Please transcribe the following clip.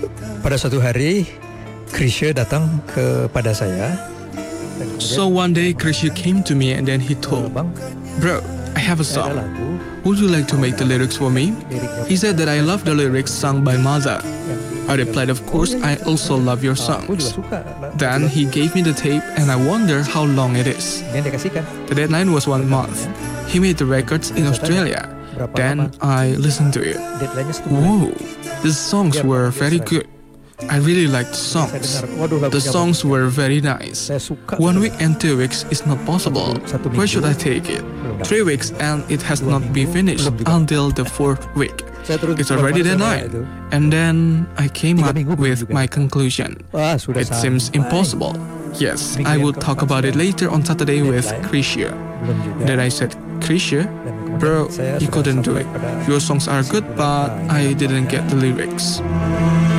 pada suatu hari, Krisya datang kepada saya. So one day, Krisha came to me and then he told, Bang, "Bro, I have a saya ada song. lagu. Would you like to make the lyrics for me?" He said that I love the lyrics sung by Maza. I replied, "Of course, I also love your Aku juga songs." suka. Then he gave me the tape and I wonder how long it is. Yang dikasihkan. The deadline was 1 month. He made the records in Australia. Then I listened to it. Deadline-nya 1 bulan. Whoa, the songs were very good. I really liked the Saya songs. dengar, waduh, lagunya The songs were very nice. Saya suka. 1 week and 2 weeks is not possible. Where should I take it? 3 weeks and it has not been finished until the 4th week. Saya terus It's already berbual sama deadline. itu. And then I came 3 up minggu belum with juga. my conclusion. Wah, sudah It seems sampai. impossible. Yes, I will talk about it later on Saturday with Krisha. Belum juga. Then I said, Krisha, bro, Saya you sudah couldn't do sampai it. pada- Your songs are good, but I didn't get the lyrics.